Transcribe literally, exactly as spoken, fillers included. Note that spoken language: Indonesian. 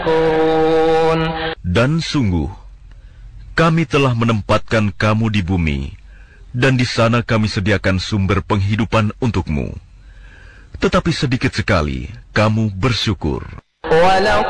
Dan sungguh, kami telah menempatkan kamu di bumi, dan di sana kami sediakan sumber penghidupan untukmu. Tetapi sedikit sekali kamu bersyukur.